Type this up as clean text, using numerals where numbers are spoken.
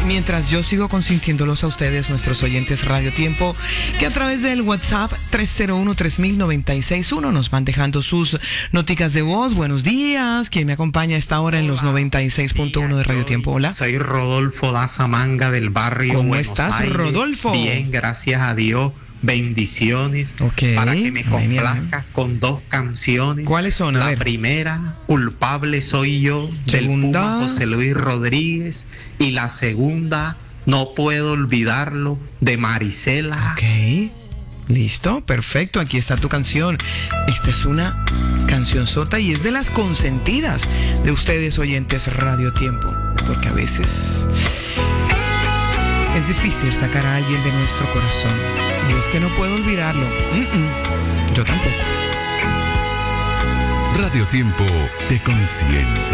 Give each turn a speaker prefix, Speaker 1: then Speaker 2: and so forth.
Speaker 1: Mientras yo sigo consintiéndolos a ustedes, nuestros oyentes Radio Tiempo, que a través del WhatsApp 301-3000-961 nos van dejando sus noticas de voz. Buenos días. ¿Quién me acompaña a esta hora en los 96.1 de Radio Tiempo? Hola.
Speaker 2: Soy Rodolfo Daza Manga del barrio
Speaker 1: ¿Cómo
Speaker 2: Buenos
Speaker 1: estás,
Speaker 2: Aires.
Speaker 1: Rodolfo?
Speaker 2: Bien, gracias a Dios. Bendiciones.
Speaker 1: Ok,
Speaker 2: para que me complazcas
Speaker 1: bien.
Speaker 2: con 2 canciones.
Speaker 1: ¿Cuáles son? A
Speaker 2: La
Speaker 1: ver.
Speaker 2: primera, Culpable soy yo,
Speaker 1: Segunda.
Speaker 2: del Puma José Luis Rodríguez. Y la segunda, No puedo olvidarlo, de Marisela.
Speaker 1: Ok. Listo, perfecto. Aquí está tu canción. Esta es una canción sota y es de las consentidas de ustedes, oyentes Radio Tiempo. Porque a veces es difícil sacar a alguien de nuestro corazón. Y es que no puedo olvidarlo. Yo tampoco.
Speaker 3: Radio Tiempo te consiente.